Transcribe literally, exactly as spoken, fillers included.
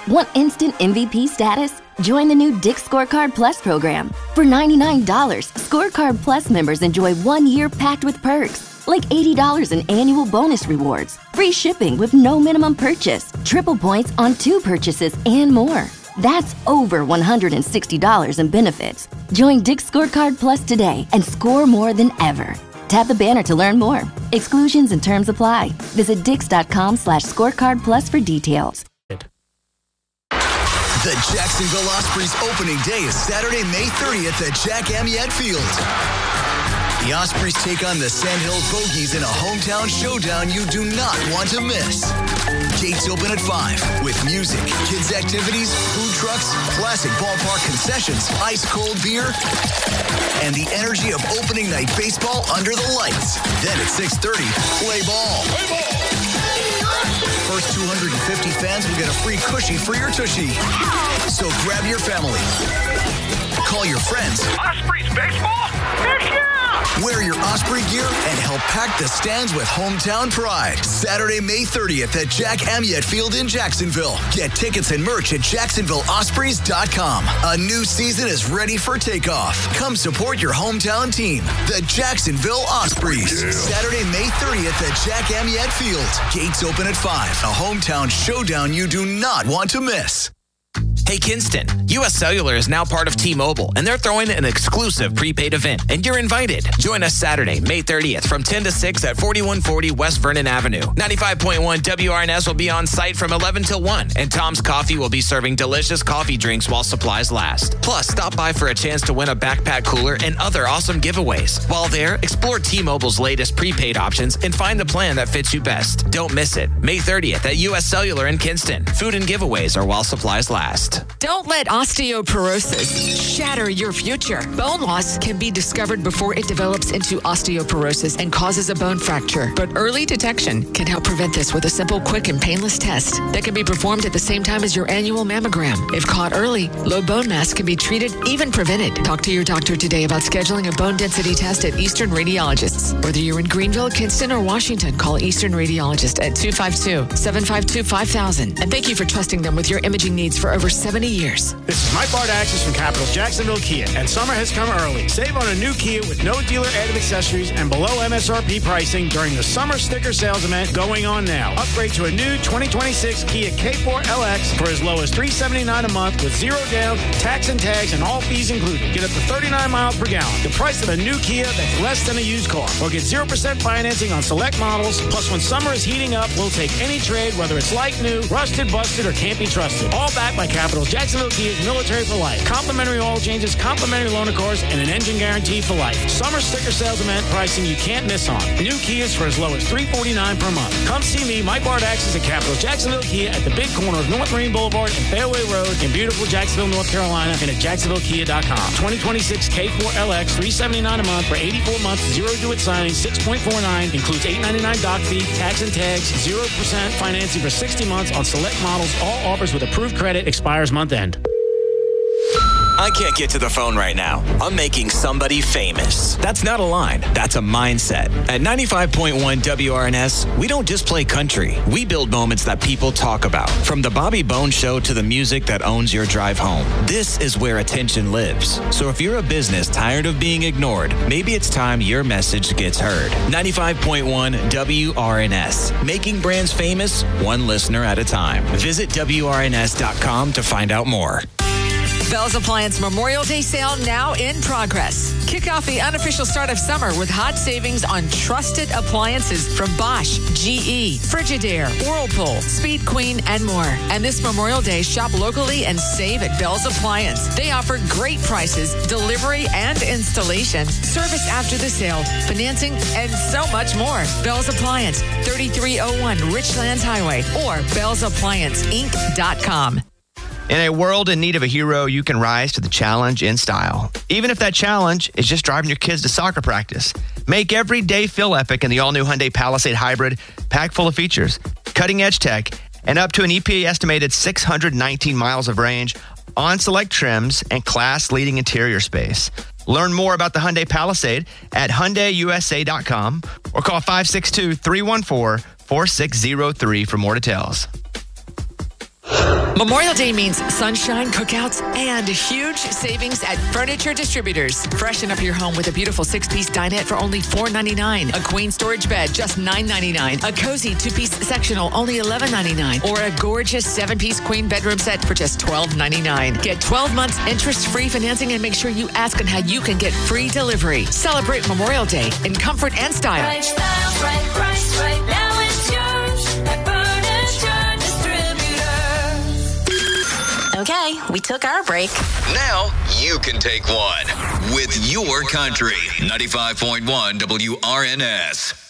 Want instant M V P status? Join the new Dick's Scorecard Plus program. For ninety-nine dollars, Scorecard Plus members enjoy one year packed with perks, like eighty dollars in annual bonus rewards, free shipping with no minimum purchase, triple points on two purchases, and more. That's over one hundred sixty dollars in benefits. Join Dick's Scorecard Plus today and score more than ever. Tap the banner to learn more. Exclusions and terms apply. Visit dix.com slash scorecard plus for details. The Jacksonville Ospreys opening day is Saturday, May thirtieth at Jack Amyette Field. The Ospreys take on the Sandhills Bogies in a hometown showdown you do not want to miss. Gates open at five with music, kids' activities, food trucks, classic ballpark concessions, ice-cold beer, and the energy of opening night baseball under the lights. Then at six thirty, play ball. Play ball. First two hundred fifty fans will get a free cushy for your tushy. So grab your family. Call your friends. Ospreys baseball? Heck yeah! Wear your Osprey gear and help pack the stands with hometown pride. Saturday, May thirtieth at Jack Amyette Field in Jacksonville. Get tickets and merch at jacksonville ospreys dot com. A new season is ready for takeoff. Come support your hometown team, the Jacksonville Ospreys. Yeah. Saturday, May thirtieth at Jack Amyette Field. Gates open at five. A hometown showdown you do not want to miss. Hey, Kinston, U S Cellular is now part of T-Mobile, and they're throwing an exclusive prepaid event, and you're invited. Join us Saturday, May thirtieth from ten to six at forty-one forty West Vernon Avenue. ninety-five point one W R N S will be on site from eleven till one, and Tom's Coffee will be serving delicious coffee drinks while supplies last. Plus, stop by for a chance to win a backpack cooler and other awesome giveaways. While there, explore T-Mobile's latest prepaid options and find the plan that fits you best. Don't miss it. May thirtieth at U S Cellular in Kinston. Food and giveaways are while supplies last. Don't let osteoporosis shatter your future. Bone loss can be discovered before it develops into osteoporosis and causes a bone fracture. But early detection can help prevent this with a simple, quick, and painless test that can be performed at the same time as your annual mammogram. If caught early, low bone mass can be treated, even prevented. Talk to your doctor today about scheduling a bone density test at Eastern Radiologists. Whether you're in Greenville, Kinston, or Washington, call Eastern Radiologist at two five two, seven five two, five thousand. And thank you for trusting them with your imaging needs for over seventy years. This is Mike Bardaxis from Capital Jacksonville Kia, and summer has come early. Save on a new Kia with no dealer added accessories and below M S R P pricing during the summer sticker sales event going on now. Upgrade to a new twenty twenty-six Kia K four L X for as low as three hundred seventy-nine dollars a month with zero down, tax and tags, and all fees included. Get up to thirty-nine miles per gallon. The price of a new Kia that's less than a used car. Or get zero percent financing on select models. Plus, when summer is heating up, we'll take any trade, whether it's like new, rusted, busted, or can't be trusted. All backed by Capital Jacksonville Kia's Military for Life. Complimentary oil changes, complimentary loaner cars, and an engine guarantee for life. Summer sticker sales event pricing you can't miss on. New Kias for as low as three hundred forty-nine dollars per month. Come see me, Mike Bardaxis at Capital Jacksonville Kia at the big corner of North Marine Boulevard and Fairway Road in beautiful Jacksonville, North Carolina, and at jacksonville kia dot com. twenty twenty-six K four L X, three hundred seventy-nine dollars a month for eighty-four months, zero due at signing, six point four nine, includes eight hundred ninety-nine dollars dock fee, tax and tags, zero percent financing for sixty months on select models. All offers with approved credit, expires month end. I can't get to the phone right now. I'm making somebody famous. That's not a line. That's a mindset. At ninety-five point one W R N S, we don't just play country. We build moments that people talk about. From the Bobby Bone Show to the music that owns your drive home. This is where attention lives. So if you're a business tired of being ignored, maybe it's time your message gets heard. ninety-five point one W R N S. Making brands famous, one listener at a time. Visit W R N S dot com to find out more. Bell's Appliance Memorial Day sale now in progress. Kick off the unofficial start of summer with hot savings on trusted appliances from Bosch, G E, Frigidaire, Whirlpool, Speed Queen, and more. And this Memorial Day, shop locally and save at Bell's Appliance. They offer great prices, delivery and installation, service after the sale, financing, and so much more. Bell's Appliance, thirty-three oh one Richlands Highway, or bells appliance inc dot com. In a world in need of a hero, you can rise to the challenge in style. Even if that challenge is just driving your kids to soccer practice. Make every day feel epic in the all-new Hyundai Palisade Hybrid, packed full of features, cutting-edge tech, and up to an E P A-estimated six hundred nineteen miles of range on select trims and class-leading interior space. Learn more about the Hyundai Palisade at Hyundai U S A dot com or call five six two, three one four, four six zero three for more details. Memorial Day means sunshine, cookouts, and huge savings at Furniture Distributors. Freshen up your home with a beautiful six-piece dinette for only four ninety-nine. A queen storage bed, just nine ninety-nine. A cozy two-piece sectional, only eleven ninety-nine. Or a gorgeous seven-piece queen bedroom set for just twelve ninety-nine. Get twelve months interest-free financing and make sure you ask on how you can get free delivery. Celebrate Memorial Day in comfort and style. Right style, right price, right now it's yours at Furniture Distributors. Okay, we took our break. Now you can take one with Your Country. ninety-five point one W R N S.